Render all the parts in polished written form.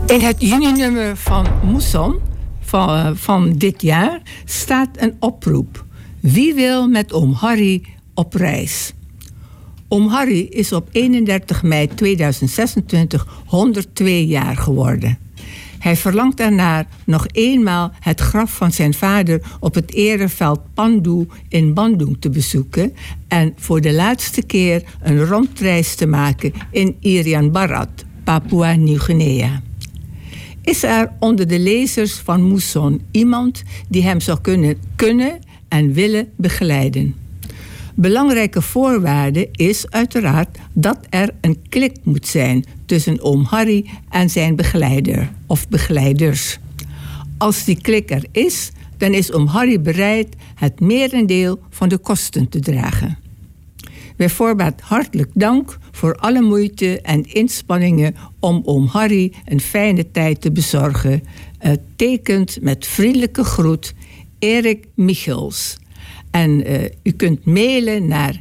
In het juninummer van Moesson van dit jaar staat een oproep. Wie wil met oom Harry op reis? Oom Harry is op 31 mei 2026 102 jaar geworden. Hij verlangt ernaar nog eenmaal het graf van zijn vader op het ereveld Pandu in Bandung te bezoeken en voor de laatste keer een rondreis te maken in Irian Barat, Papua Nieuw-Guinea. Is er onder de lezers van Moesson iemand die hem zou kunnen en willen begeleiden? Belangrijke voorwaarde is uiteraard dat er een klik moet zijn tussen oom Harry en zijn begeleider of begeleiders. Als die klik er is, dan is oom Harry bereid het merendeel van de kosten te dragen. Bijvoorbeeld hartelijk dank voor alle moeite en inspanningen om oom Harry een fijne tijd te bezorgen. Tekent met vriendelijke groet Erik Michels. En u kunt mailen naar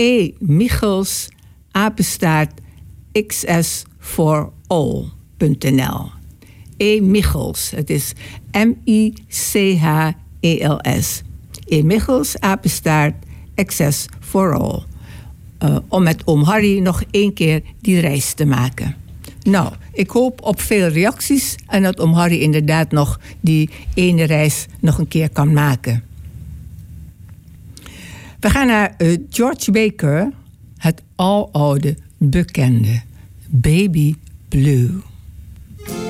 emichels@xs4all.nl. Michels, het is Michels. Michels@xs4all. Om met oom Harry nog 1 keer die reis te maken. Nou, ik hoop op veel reacties en dat oom Harry inderdaad nog die ene reis nog een keer kan maken. We gaan naar George Baker, het aloude bekende Baby Blue.